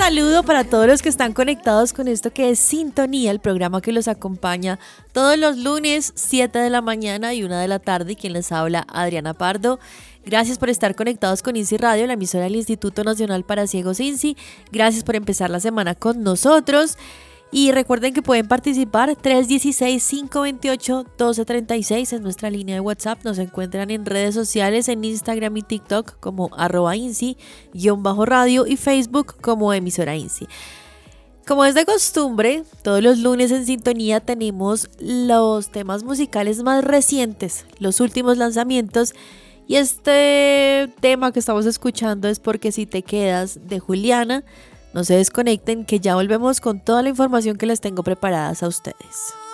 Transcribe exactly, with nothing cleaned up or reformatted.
saludo para todos los que están conectados con esto que es Sintonía, el programa que los acompaña todos los lunes, siete de la mañana y una de la tarde. Y quien les habla, Adriana Pardo. Gracias por estar conectados con INSI Radio, la emisora del Instituto Nacional para Ciegos INSI. Gracias por empezar la semana con nosotros. Y recuerden que pueden participar tres uno seis, cinco dos ocho, uno dos tres seis en nuestra línea de WhatsApp. Nos encuentran en redes sociales, en Instagram y TikTok como arroba INSI, guión bajo radio y Facebook como emisora INSI. Como es de costumbre, todos los lunes en Sintonía tenemos los temas musicales más recientes, los últimos lanzamientos. Y este tema que estamos escuchando es Porque si te quedas, de Juliana. No se desconecten, que ya volvemos con toda la información que les tengo preparadas a ustedes.